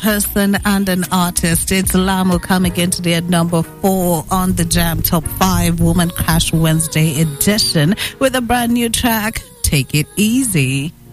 person and an artist. It's Lamo coming in today at number 4 on the Jam Top 5 Woman Crash Wednesday edition with a brand new track, Take It Easy.